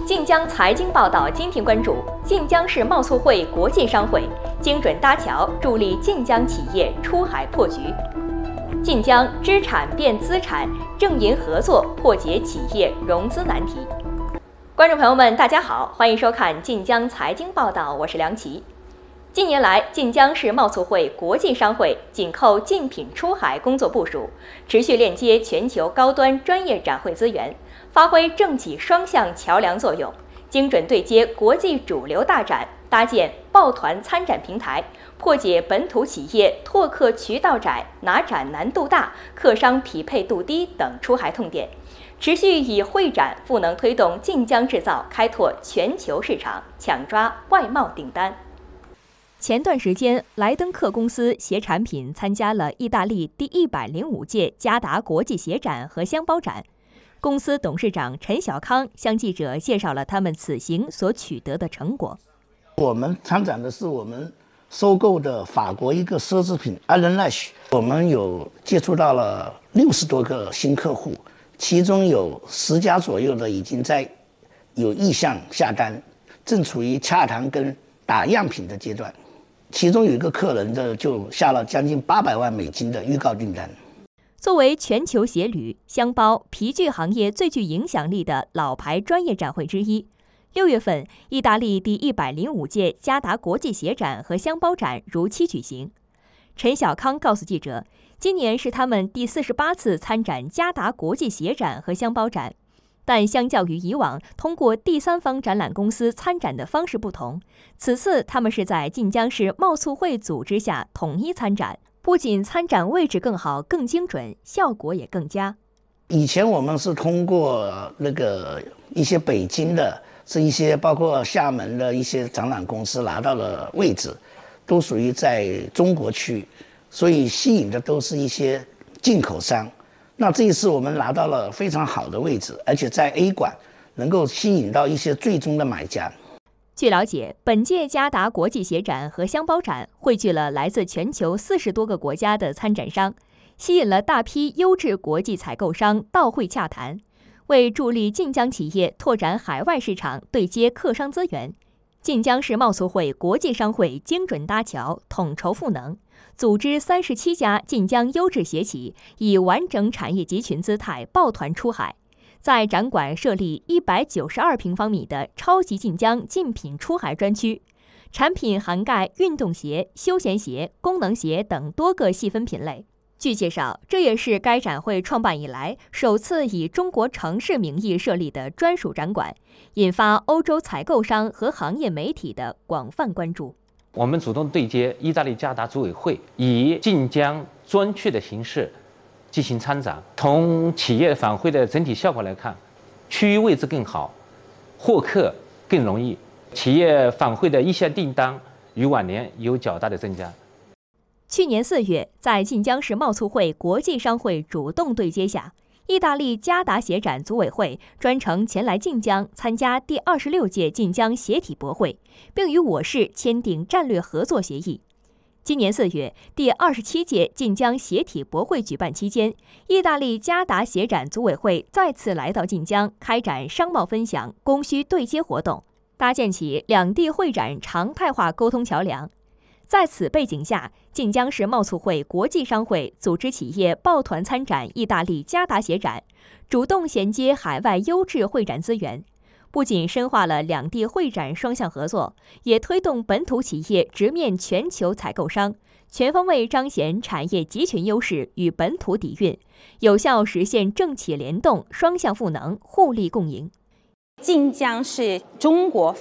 晋江财经报道今天关注：晋江市贸促会国际商会精准搭桥，助力晋江企业出海破局。晋江知产变资产，正银合作破解企业融资难题。观众朋友们，大家好，欢迎收看晋江财经报道，我是梁琦。近年来，晋江市贸促会国际商会紧扣竞品出海工作部署，持续链接全球高端专业展会资源，发挥政企双向桥梁作用，精准对接国际主流大展，搭建抱团参展平台，破解本土企业拓客渠道窄、拿展难度大、客商匹配度低等出海痛点，持续以会展赋能推动晋江制造开拓全球市场，抢抓外贸订单。前段时间，莱登克公司携产品参加了意大利第105届嘉达国际鞋展和箱包展。公司董事长陈小康向记者介绍了他们此行所取得的成果。 我们参展的是我们收购的法国一个奢侈品 Allen Lash， 我们有接触到了60多个新客户，其中有10家左右的已经有意向下单，正处于洽谈跟打样品的阶段。其中有一个客人就下了将近800万美金的预告订单。 作为全球鞋履、箱包、皮具行业最具影响力的老牌专业展会之一，6月份，意大利第105届嘉达国际鞋展和箱包展如期举行。陈小康告诉记者，今年是他们第48次参展嘉达国际鞋展和箱包展。但相较于以往通过第三方展览公司参展的方式不同，此次他们是在晋江市贸促会组织下统一参展，不仅参展位置更好、更精准，效果也更佳。 以前我们是通过一些北京的，是一些包括厦门的一些展览公司拿到了位置，都属于在中国区，所以吸引的都是一些进口商。那这一次我们拿到了非常好的位置，而且在 A 馆能够吸引到一些最终的买家。 据了解，本届嘉达国际鞋展和箱包展汇聚了来自全球40多个国家的参展商，吸引了大批优质国际采购商到会洽谈，为助力晋江企业拓展海外市场、对接客商资源，晋江市贸促会国际商会精准搭桥，统筹赋能，组织37家晋江优质鞋企以完整产业集群姿态抱团出海，在展馆设立192平方米的超级晋江竞品出海专区，产品涵盖运动鞋、休闲鞋、功能鞋等多个细分品类。据介绍，这也是该展会创办以来首次以中国城市名义设立的专属展馆，引发欧洲采购商和行业媒体的广泛关注。 我们主动对接意大利嘉达组委会，以晋江专区的形式进行参展。从企业返回的整体效果来看，区域位置更好，获客更容易，企业返回的意向订单与往年有较大的增加。 去年4月，在晋江市贸促会国际商会主动对接下，意大利嘉达鞋展组委会专程前来晋江参加第26届晋江鞋体博会，并与我市签订战略合作协议。今年4月，第27届晋江鞋体博会举办期间，意大利嘉达鞋展组委会再次来到晋江，开展商贸分享、供需对接活动，搭建起两地会展常态化沟通桥梁。在此背景下，晋江市贸促会国际商会组织企业抱团参展意大利嘉达鞋展，主动衔接海外优质会展资源，不仅深化了两地会展双向合作，也推动本土企业直面全球采购商，全方位彰显产业集群优势与本土底蕴，有效实现政企联动、双向赋能、互利共赢。 晋江是中国